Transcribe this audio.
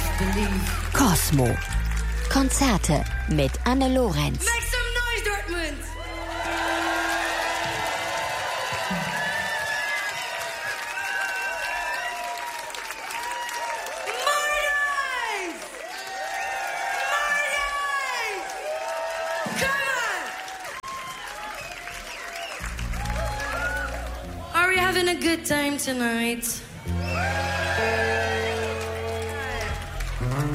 Cosmo. Konzerte mit Anne Lorenz. Make some noise, Dortmund! Having a good time tonight.